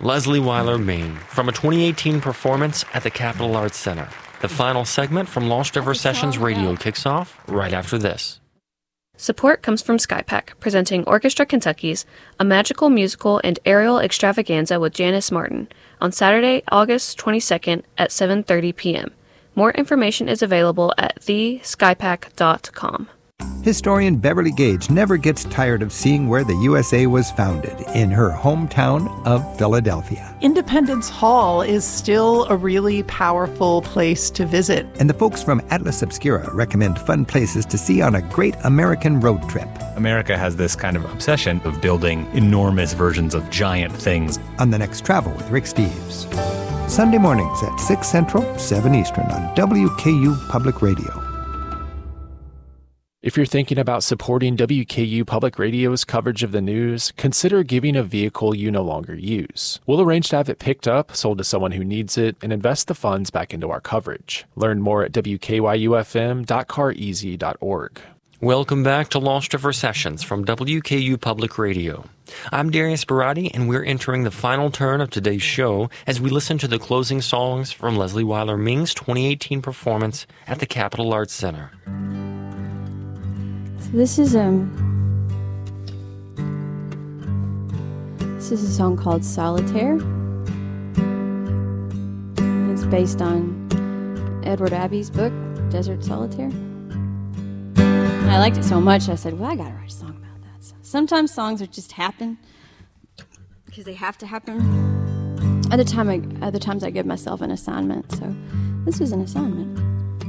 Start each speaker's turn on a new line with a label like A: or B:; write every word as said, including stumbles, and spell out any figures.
A: Leslie Weiler, Maine, from a twenty eighteen performance at the Capitol Arts Center. The final segment from Lost River Sessions Radio kicks off right after this.
B: Support comes from Skypack, presenting Orchestra Kentucky's A Magical Musical and Aerial Extravaganza with Janice Martin on Saturday, August twenty-second at seven thirty p.m. More information is available at the skypack dot com.
C: Historian Beverly Gage never gets tired of seeing where the U S A was founded, in her hometown of Philadelphia.
D: Independence Hall is still a really powerful place to visit.
C: And the folks from Atlas Obscura recommend fun places to see on a great American road trip.
E: America has this kind of obsession of building enormous versions of giant things.
C: On the next Travel with Rick Steves. Sunday mornings at six Central, seven Eastern on W K U Public Radio.
F: If you're thinking about supporting W K U Public Radio's coverage of the news, consider giving a vehicle you no longer use. We'll arrange to have it picked up, sold to someone who needs it, and invest the funds back into our coverage. Learn more at w k y u f m dot car easy dot org.
A: Welcome back to Lost River Sessions from W K U Public Radio. I'm Darius Barati, and we're entering the final turn of today's show as we listen to the closing songs from Leslie Weiler Ming's twenty eighteen performance at the Capitol Arts Center.
G: This is um this is a song called Solitaire. It's based on Edward Abbey's book, Desert Solitaire. And I liked it so much I said, well, I gotta write a song about that. So sometimes songs are just happen because they have to happen. Other time I, other times I give myself an assignment, so this was an assignment.